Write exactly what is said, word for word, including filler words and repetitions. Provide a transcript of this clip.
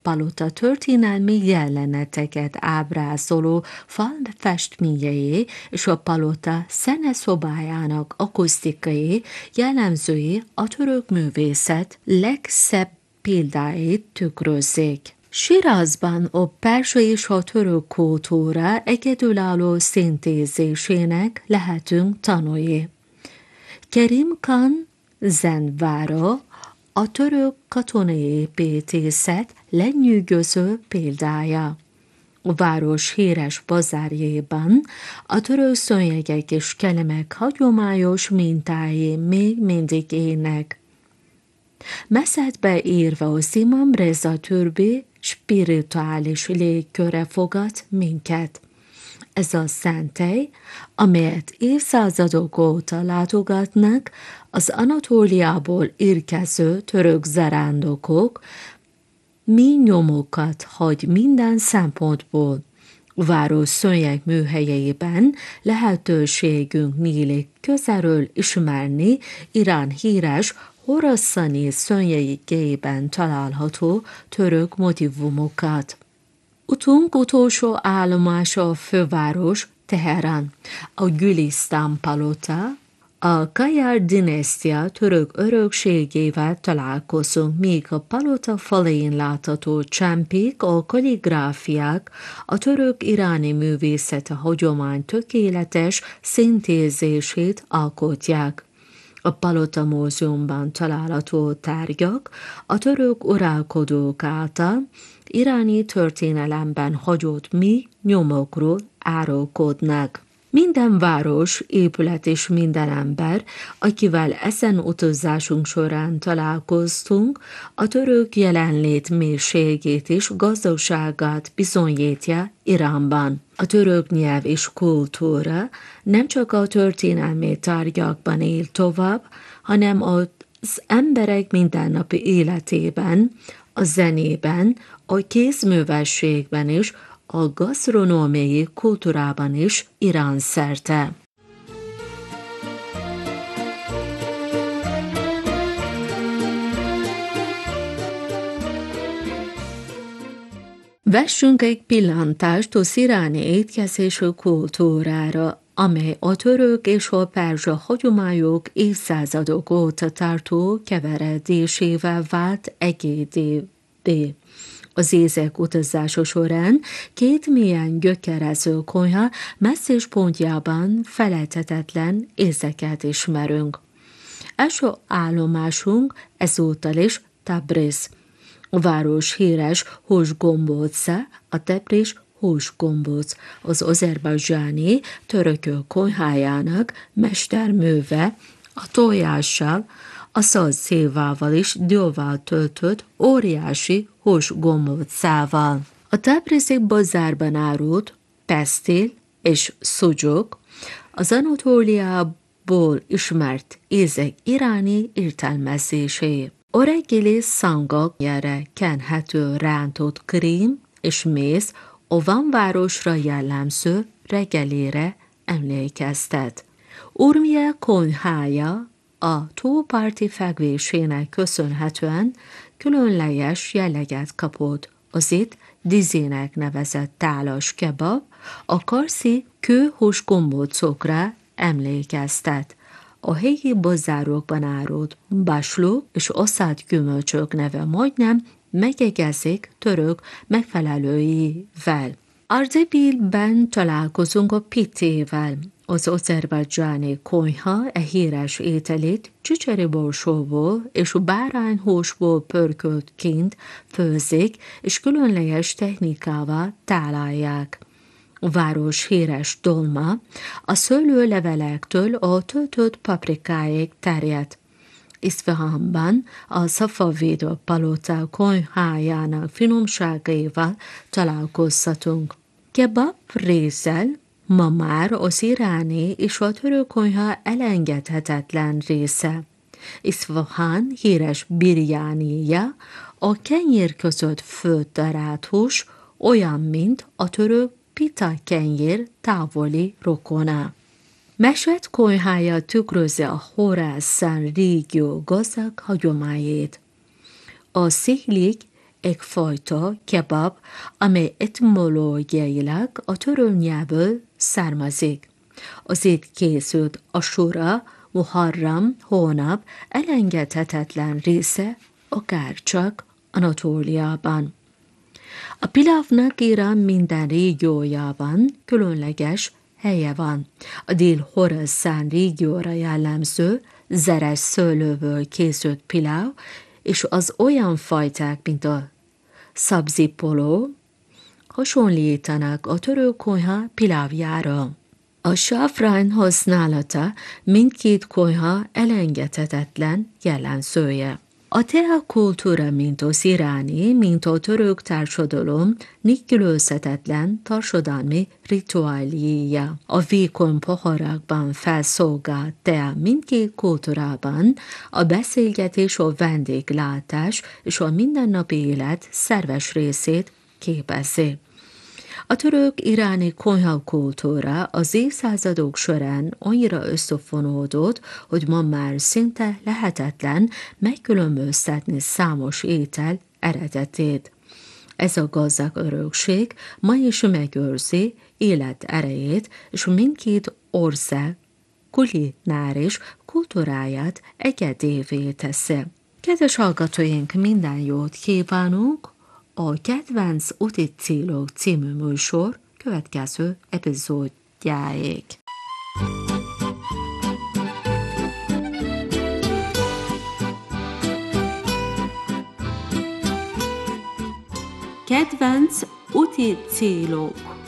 palota történelmi jeleneteket ábrázoló falfestményei és a palota szeneszobájának akusztikai jellemzői a török művészet legszebb példáit tükrözik. Sirazban a perzsa és a török kultúra egyedülálló szintézésének lehetünk tanúi. Kerim Khan Zenvára a török katonai építészet lenyűgöző példája. A város híres bazárjában a török szőnyegek és kelemek hagyományos mintái még mindig élnek. Messzetbe írva a Imam Reza Türbe spirituális légköre fogad minket. Ez a szentély, amelyet évszázadok óta látogatnak az Anatóliából érkező török zarándokok, mi nyomokat hagy minden szempontból. A város szőnyeg műhelyeiben lehetőségünk nyílik közelről ismerni Irán híres Horaszani szőnyegében található török motivumokat. Utunk utolsó állomása a főváros Teherán, a Gülisztán palota, a Kajár dinasztia török örökségével találkozunk, míg a palota falain látható csempék, a kalligráfiák, a török-iráni művészet a hagyomány tökéletes szintézését alkotják. A Palota Múzeumban található tárgyak a török uralkodók által iráni történelemben hagyott mi nyomokról árulkodnak. Minden város, épület és minden ember, akivel ezen utazásunk során találkoztunk, a török jelenlét mélységét és gazdagságát bizonyítja Iránban. A török nyelv és kultúra nem csak a történelmi tárgyakban él tovább, hanem az emberek mindennapi életében, a zenében, a kézművességben is, a gasztronómiai kultúrában is Irán szerte. Vessünk egy pillantást az iráni étkezésű kultúrára, amely a török és a perzsa hagyományok évszázadok óta tartó keveredésével vált egyénivé. Az észak utazása során két mélyen gyökerező konyha messzes pontjában felejthetetlen észeket ismerünk. Első állomásunk ezúttal is Tabriz. A város híres húsgombóca, a Tabriz húsgombóc, az azerbajdzsáni törökök konyhájának mesterműve, a tojással, a szalszévával is dióval töltött óriási húsgombócával. A tabrizi bazárban árult pestil és szucsuk, az Anatóliából ismert ézek iráni értelmezésé. A reggeli szangakjára kenhető rántott krém és méz a vanvárosra jellemző reggelire emlékeztet. Urmia konyhája a tóparti fekvésének köszönhetően különleges jelleget kapott. Az itt dizének nevezett tálas kebab a karszi kőhúsgombócokra emlékeztet. A helyi bazárokban árult basluk és oszát gyümölcsök neve majdnem megegyezik török megfelelőivel. Ardebilben találkozunk a pitével. Az azerbajdzsáni konyha e híres ételét csicseriborsóból és bárányhúsból pörköltként főzik, és különleges technikával tálalják. A város híres dolma a szőlőlevelektől a töltött paprikáig terjed. Iszfahanban a Szafavédő palota konyhájának finomságaival találkozhatunk. Kebab résszel ma már az iráni és a török konyha elengedhetetlen része. Iszfahan híres birjánija a kenyér között főtt darált hús, olyan, mint a török pita kenyér távoli rokona. Mesed konyhája tükrözi a Horázszán régió gazdag hagyományét. A sziklik egyfajta kebab, amely etimológiailag a török nyelvből származik. Az itt készült Asura, Muharram hónap elengedhetetlen része, akárcsak Anatóliában. A pilávnak Irán minden régiójában különleges helye van. A Dél-Horaszán régióra jellemző zeres szőlőből készült piláv, és az olyan fajták, mint a szabzi poló, hasonlítanak a török konyha pilávjára. A sáfrán használata mindkét konyha elengedhetetlen jellemzője. A tea kultúra, mint az iráni, mint a török társadalom nélkülözhetetlen társadalmi rituáléja. A vékony poharakban felszolgált tea mindkét kultúrában a beszélgetés, a vendéglátás és a mindennapi élet szerves részét képezi. A török-iráni konyhakultúra az évszázadok során annyira összefonódott, hogy ma már szinte lehetetlen megkülönböztetni számos étel eredetét. Ez a gazdag örökség ma is megőrzi élet erejét, és mindkét ország kulináris kultúráját egyedévé teszi. Kedves hallgatóink, minden jót kívánunk! A Kedvenc úti célok című műsor következő epizódjáig. Kedvenc úti célok.